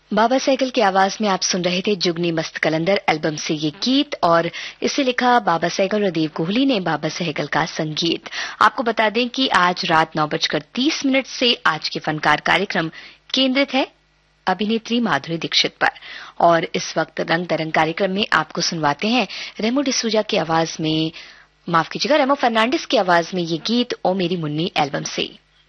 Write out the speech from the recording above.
बाबा सहगल की आवाज में आप सुन रहे थे जुगनी मस्त कलंदर एल्बम से ये गीत, और इसे लिखा बाबा सहगल और देव कोहली ने, बाबा सहगल का संगीत। आपको बता दें कि आज रात 9:30 से आज के फनकार कार्यक्रम केंद्रित है अभिनेत्री माधुरी दीक्षित पर। और इस वक्त रंग तरंग कार्यक्रम में आपको सुनवाते हैं रेमो डिसूजा की आवाज में, माफ कीजिएगा, रेमो फर्नांडिस की आवाज में ये गीत ओ मेरी मुन्नी एल्बम से।